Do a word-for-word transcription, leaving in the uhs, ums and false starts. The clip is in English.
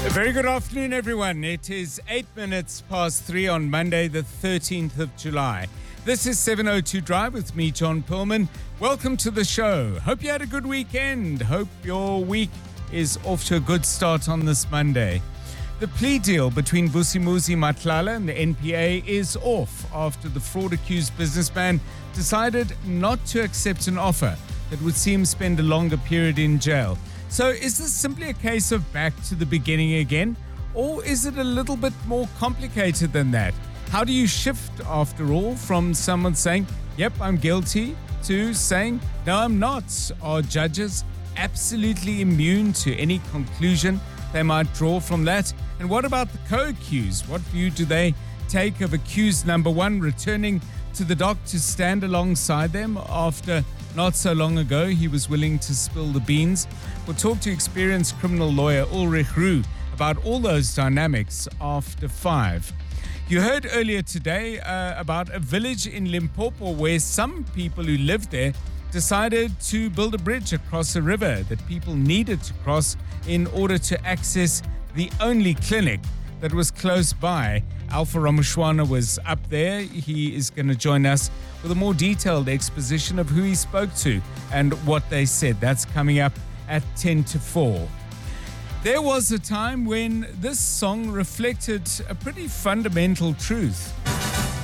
A very good afternoon, everyone. It is eight minutes past three on Monday, the thirteenth of July. This is seven oh two Drive with me, John Perlman. Welcome to the show. Hope you had a good weekend. Hope your week is off to a good start on this Monday. The plea deal between Vusimuzi Matlala and the N P A is off after the fraud-accused businessman decided not to accept an offer that would see him spend a longer period in jail. So is this simply a case of back to the beginning again? Or is it a little bit more complicated than that? How do you shift, after all, from someone saying, yep, I'm guilty, to saying, no, I'm not? Are judges absolutely immune to any conclusion they might draw from that? And what about the co-accused? What view do they take of accused number one returning to the dock to stand alongside them after not so long ago he was willing to spill the beans? We'll talk to experienced criminal lawyer Ulrich Roux about all those dynamics after five. You heard earlier today uh, about a village in Limpopo where some people who lived there decided to build a bridge across a river that people needed to cross in order to access the only clinic that was close by. Alpha Ramushwana was up there. He is going to join us with a more detailed exposition of who he spoke to and what they said. That's coming up at ten to four. There was a time when this song reflected a pretty fundamental truth.